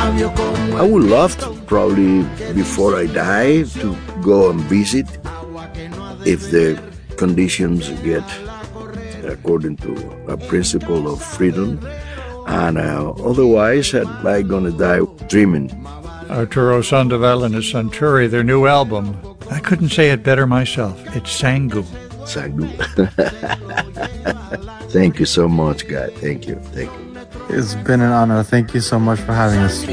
I would love to, probably before I die, to go and visit if the conditions get according to a principle of freedom. And otherwise, I'm gonna die dreaming. Arturo Sandoval and his Suntory, their new album. I couldn't say it better myself. It's Sangu. Sangu. Thank you so much, guy. Thank you. It's been an honor. Thank you so much for having us.